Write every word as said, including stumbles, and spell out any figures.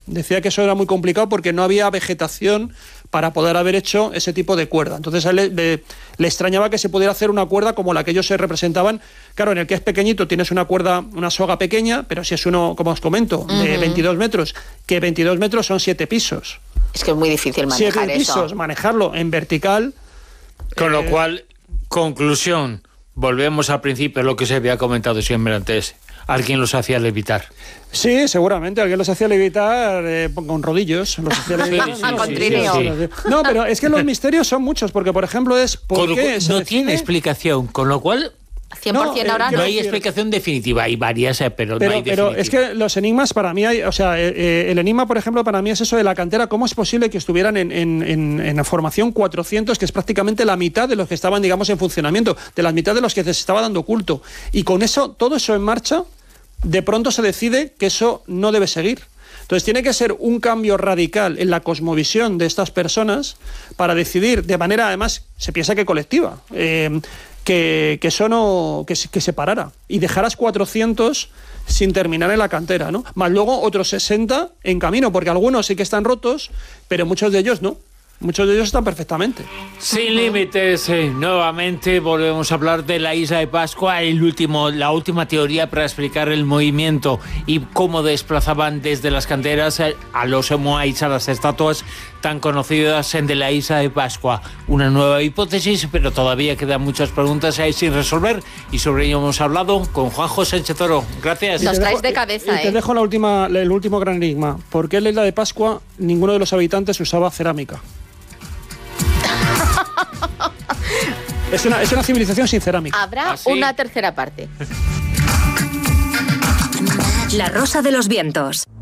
Decía que eso era muy complicado porque no había vegetación para poder haber hecho ese tipo de cuerda. Entonces a él le, le, le extrañaba que se pudiera hacer una cuerda como la que ellos se representaban. Claro, en el que es pequeñito tienes una cuerda, una soga pequeña, pero si es uno, como os comento, uh-huh. de veintidós metros, que veintidós metros son siete pisos. Es que es muy difícil manejar siete eso. pisos, manejarlo en vertical. Con eh, lo cual, conclusión, volvemos al principio, lo que se había comentado siempre antes. Alguien los hacía levitar. Sí, seguramente. Alguien los hacía levitar eh, con rodillos. Los hacía levitar. Sí, sí, ah, con sí, trineo. sí, sí. No, pero es que los misterios son muchos, porque, por ejemplo, es por Con qué lo, se no decide... tiene explicación, con lo cual... cien por ciento No, eh, ahora No no. hay explicación definitiva, hay varias, eh, pero, Pero, no hay pero definitiva. es que los enigmas para mí hay, o sea, eh, eh, el enigma, por ejemplo, para mí es eso de la cantera. ¿Cómo es posible que estuvieran en, en, en, en la formación cuatrocientos, que es prácticamente la mitad de los que estaban, digamos, en funcionamiento, de la mitad de los que se estaba dando culto? Y con eso, todo eso en marcha, de pronto se decide que eso no debe seguir. Entonces tiene que ser un cambio radical en la cosmovisión de estas personas para decidir de manera, además, se piensa que colectiva, eh, que, que eso no, que, que se parara y dejaras cuatrocientos sin terminar en la cantera, ¿no? Más luego otros sesenta en camino, porque algunos sí que están rotos, pero muchos de ellos no. Muchos de ellos están perfectamente. Sin límites, eh, nuevamente volvemos a hablar de la isla de Pascua, el último, la última teoría para explicar el movimiento y cómo desplazaban desde las canteras eh, a los moais, a las estatuas tan conocidas de la isla de Pascua. Una nueva hipótesis, pero todavía quedan muchas preguntas ahí sin resolver y sobre ello hemos hablado con Juanjo Sánchez Toro. Gracias. Nos te traes dejo- de cabeza, y te ¿eh? dejo la última, el último gran enigma. ¿Por qué en la isla de Pascua ninguno de los habitantes usaba cerámica? Es una, es una civilización sin cerámica. Habrá ¿Ah, sí? una tercera parte. La Rosa de los Vientos.